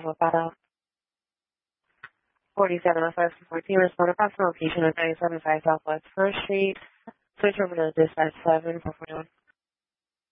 Bravo 4705-14, respond approximate location of 975 Southwest 1st Street. Switch over to dispatch 7 for 41.